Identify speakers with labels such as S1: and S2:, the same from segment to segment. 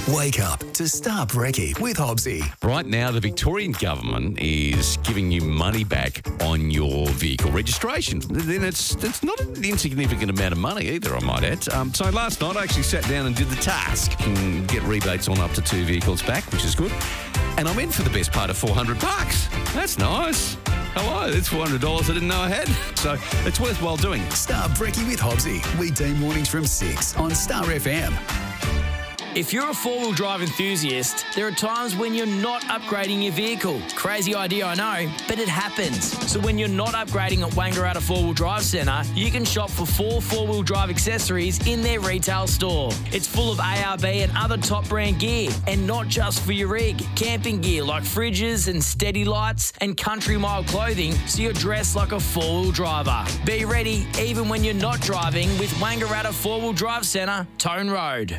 S1: Wake up to Star Brekkie with Hobbsy.
S2: Right now, the Victorian government is giving you money back on your vehicle registration. Then it's not an insignificant amount of money either, I might add. So last night I actually sat down and did the task and get rebates on up to 2 vehicles back, which is good. And I'm in for the best part of $400. That's nice. Hello, it's $400 I didn't know I had. So it's worthwhile doing.
S1: Star Brekkie with Hobbsy. Weekday mornings from 6 on Star FM.
S3: If you're a four-wheel drive enthusiast, there are times when you're not upgrading your vehicle. Crazy idea, I know, but it happens. So when you're not upgrading at Wangaratta Four-Wheel Drive Centre, you can shop for 4 four-wheel drive accessories in their retail store. It's full of ARB and other top brand gear, and not just for your rig. Camping gear like fridges and steady lights and country mile clothing, so you're dressed like a four-wheel driver. Be ready even when you're not driving with Wangaratta Four-Wheel Drive Centre, Tone Road.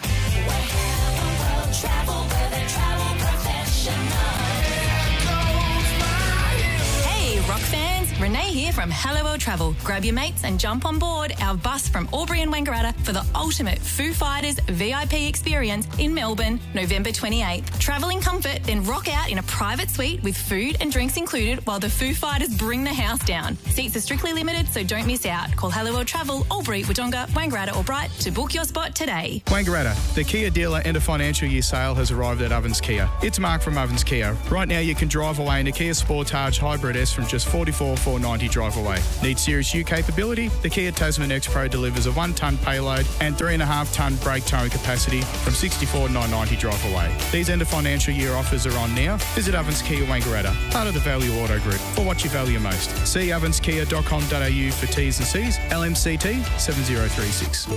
S4: Hey, rock fans, Renee here from Hello World Travel. Grab your mates and jump on board our bus from Albury and Wangaratta for the ultimate Foo Fighters VIP experience in Melbourne, November 28th. Travel in comfort, then rock out in a private suite with food and drinks included while the Foo Fighters bring the house down. Seats are strictly limited, so don't miss out. Call Hello World Travel, Albury, Wodonga, Wangaratta or Bright to book your spot today.
S5: Wangaratta, the Kia dealer and a financial year sale has arrived at Ovens Kia. It's Mark from Ovens Kia. Right now you can drive away in a Kia Sportage Hybrid S from just $44,490 drive away. Need Series U capability? The Kia Tasman X Pro delivers a 1-tonne payload and 3.5-tonne brake towing capacity from $64,990 drive away. These end of financial year offers are on now. Visit Ovens Kia Wangaratta, part of the Value Auto Group, for what you value most. See ovenskia.com.au for T's and C's. LMCT 7036.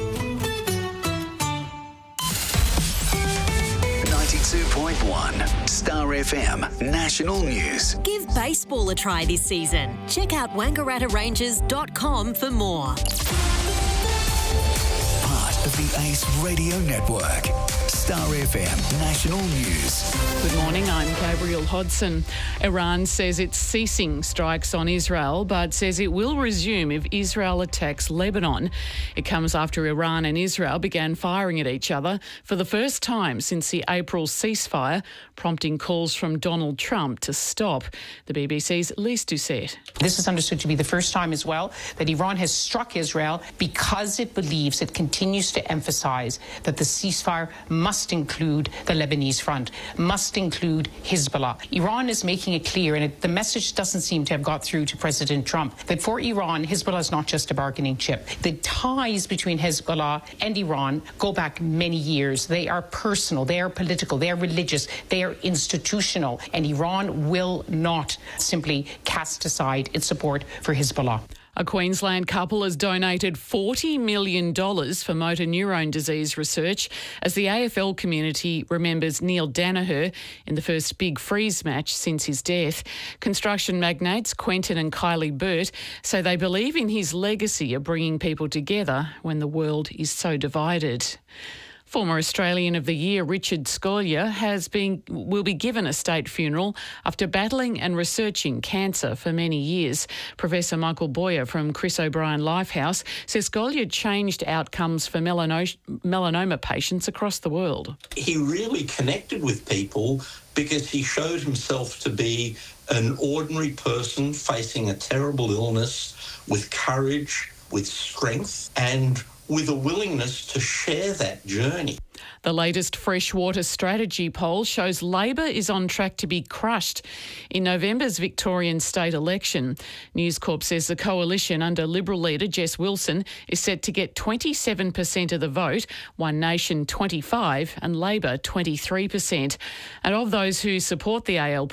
S1: 92.1 Star FM National News.
S6: Give baseball a try this season. Check out wangarattaranges.com for more.
S1: Part of the Ace Radio Network. Star FM National News.
S7: Good morning, I'm Gabrielle Hodson. Iran says it's ceasing strikes on Israel, but says it will resume if Israel attacks Lebanon. It comes after Iran and Israel began firing at each other for the first time since the April ceasefire, prompting calls from Donald Trump to stop. The BBC's Lise Doucette.
S8: This is understood to be the first time as well that Iran has struck Israel because it believes, it continues to emphasise that the ceasefire must include the Lebanese front, must include Hezbollah. Iran is making it clear, and the message doesn't seem to have got through to President Trump, that for Iran, Hezbollah is not just a bargaining chip. The ties between Hezbollah and Iran go back many years. They are personal, they are political, they are religious, they are institutional, and Iran will not simply cast aside its support for Hezbollah.
S7: A Queensland couple has donated $40 million for motor neurone disease research as the AFL community remembers Neil Danaher in the first big freeze match since his death. Construction magnates Quentin and Kylie Burt say they believe in his legacy of bringing people together when the world is so divided. Former Australian of the Year Richard Scolia will be given a state funeral after battling and researching cancer for many years. Professor Michael Boyer from Chris O'Brien Lifehouse says Scolia changed outcomes for melanoma patients across the world.
S9: He really connected with people because he showed himself to be an ordinary person facing a terrible illness with courage, with strength, and with a willingness to share that journey.
S7: The latest freshwater strategy poll shows Labor is on track to be crushed in November's Victorian state election. News Corp says the coalition under Liberal leader Jess Wilson is set to get 27% of the vote, One Nation 25% and Labor 23%. And of those who support the ALP,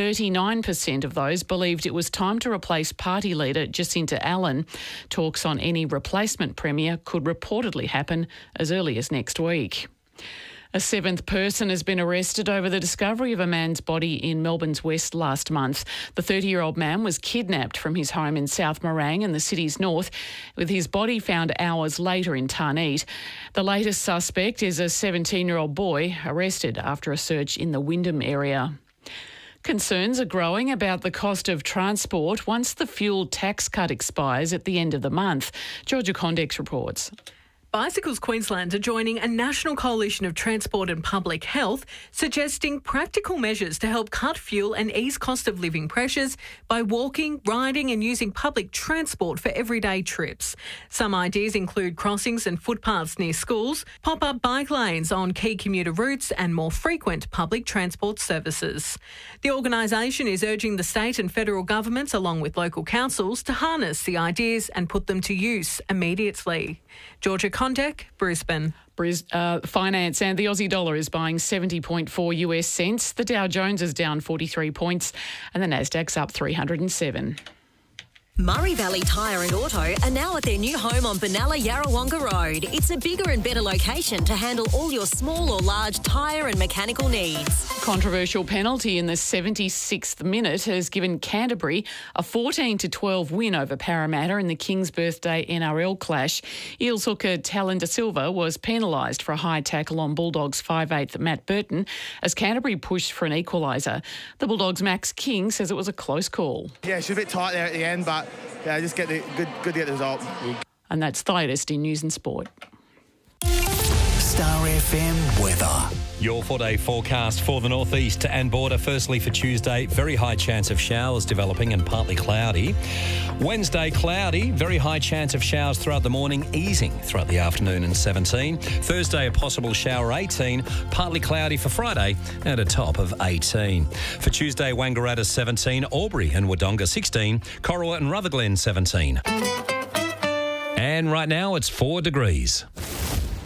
S7: 39% of those believed it was time to replace party leader Jacinta Allen. Talks on any replacement premier could reportedly happen as early as next week. A 7th person has been arrested over the discovery of a man's body in Melbourne's West last month. The 30-year-old man was kidnapped from his home in South Morang in the city's north, with his body found hours later in Tarneit. The latest suspect is a 17-year-old boy arrested after a search in the Wyndham area. Concerns are growing about the cost of transport once the fuel tax cut expires at the end of the month. Georgia Condex reports.
S10: Bicycles Queensland are joining a national coalition of transport and public health, suggesting practical measures to help cut fuel and ease cost of living pressures by walking, riding and using public transport for everyday trips. Some ideas include crossings and footpaths near schools, pop-up bike lanes on key commuter routes and more frequent public transport services. The organisation is urging the state and federal governments, along with local councils, to harness the ideas and put them to use immediately. Georgia Condek, Brisbane.
S7: Finance and the Aussie dollar is buying 70.4 US cents. The Dow Jones is down 43 points and the Nasdaq's up 307.
S6: Murray Valley Tyre and Auto are now at their new home on Benalla Yarrawonga Road. It's a bigger and better location to handle all your small or large tyre and mechanical needs.
S7: Controversial penalty in the 76th minute has given Canterbury a 14-12 win over Parramatta in the King's Birthday NRL clash. Eels hooker Talon Da Silva was penalised for a high tackle on Bulldogs 5'8" Matt Burton as Canterbury pushed for an equaliser. The Bulldogs' Max King says it was a close call.
S11: Yeah, she was a bit tight there at the end, but yeah, just good to get the result.
S7: And that's the latest in news and sport.
S1: Star FM weather.
S12: Your 4-day forecast for the northeast and border. Firstly, for Tuesday, very high chance of showers developing and partly cloudy. Wednesday, cloudy, very high chance of showers throughout the morning, easing throughout the afternoon and 17. Thursday, a possible shower, 18. Partly cloudy for Friday and a top of 18. For Tuesday, Wangaratta 17, Albury and Wodonga 16, Corowa and Rutherglen 17. And right now, it's 4 degrees.